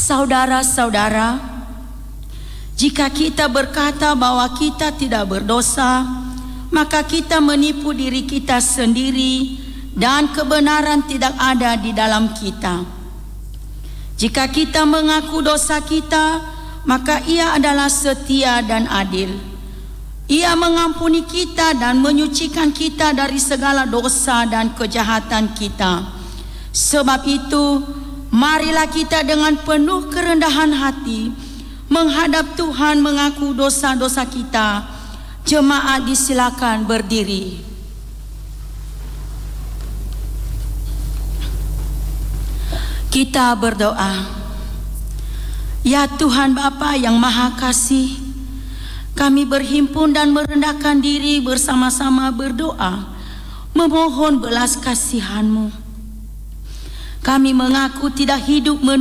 Saudara-saudara, jika kita berkata bahwa kita tidak berdosa, maka kita menipu diri kita sendiri dan kebenaran tidak ada di dalam kita. Jika kita mengaku dosa kita, maka Ia adalah setia dan adil. Ia mengampuni kita dan menyucikan kita dari segala dosa dan kejahatan kita. Sebab itu, marilah kita dengan penuh kerendahan hati menghadap Tuhan mengaku dosa-dosa kita. Jemaat disilakan berdiri. Kita berdoa. Ya Tuhan Bapa yang Maha Kasih, kami berhimpun dan merendahkan diri bersama-sama berdoa, memohon belas kasihan-Mu. Kami mengaku tidak hidup